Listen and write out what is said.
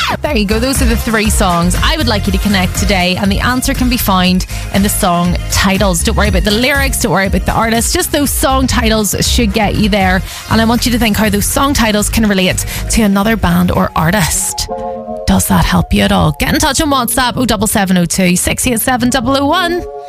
There you go. Those are the 3 songs I would like you to connect today, and the answer can be found in the song titles. Don't worry about the lyrics, don't worry about the artist, just those song titles should get you there. And I want you to think how those song titles can relate to another band or artist. Does that help you at all? Get in touch on WhatsApp 07702 687 001.